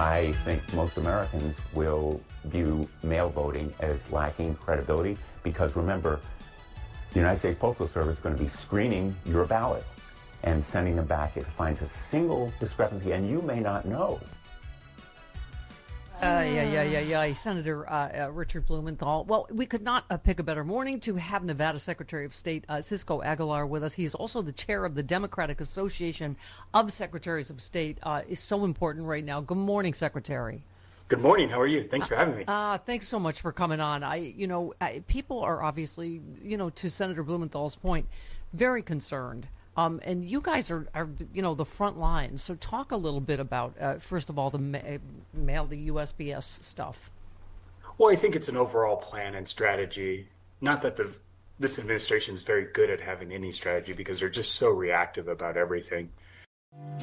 I think most Americans will view mail voting as lacking credibility because remember, the United States Postal Service is going to be screening your ballot and sending them back if it finds a single discrepancy, and you may not know. Senator Richard Blumenthal. Well, we could not pick a better morning to have Nevada Secretary of State Cisco Aguilar with us. He is also the chair of the Democratic Association of Secretaries of State. Is so important right now. Good morning, Secretary. Good morning. How are you? Thanks for having me. Thanks so much for coming on. People are obviously, to Senator Blumenthal's point, very concerned. And you guys are the front lines. So talk a little bit about, first of all, the mail, the USPS stuff. Well, I think it's an overall plan and strategy. Not that this administration is very good at having any strategy because they're just so reactive about everything.